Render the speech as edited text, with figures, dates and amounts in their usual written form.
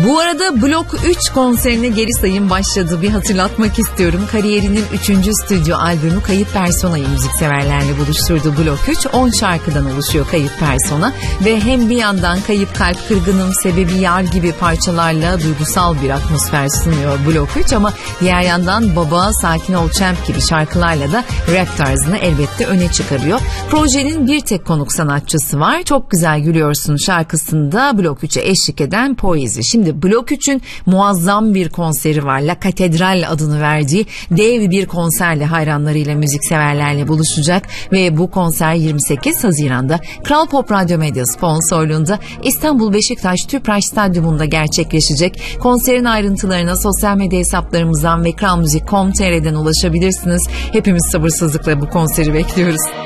Bu arada Blok 3 konserine geri sayım başladı. Bir hatırlatmak istiyorum. Kariyerinin 3. stüdyo albümü Kayıp Persona'yı müzikseverlerle buluşturdu Blok 3. 10 şarkıdan oluşuyor Kayıp Persona ve hem bir yandan Kayıp Kalp, Kırgınım, Sebebi Yar gibi parçalarla duygusal bir atmosfer sunuyor Blok 3 ama diğer yandan Baba, Sakin Ol Champ gibi şarkılarla da rap tarzını elbette öne çıkarıyor. Projenin bir tek konuk sanatçısı var. Çok Güzel Gülüyorsun şarkısında Blok 3'e eşlik eden Poezi. Şimdi Blok 3'ün muazzam bir konseri var. La Katedral adını verdiği dev bir konserle hayranlarıyla, müzikseverlerle buluşacak ve bu konser 28 Haziran'da Kral Pop Radyo Medya sponsorluğunda İstanbul Beşiktaş Tüpraş Stadyumunda gerçekleşecek. Konserin ayrıntılarına sosyal medya hesaplarımızdan ve kralmuzik.com.tr'den ulaşabilirsiniz. Hepimiz sabırsızlıkla bu konseri bekliyoruz.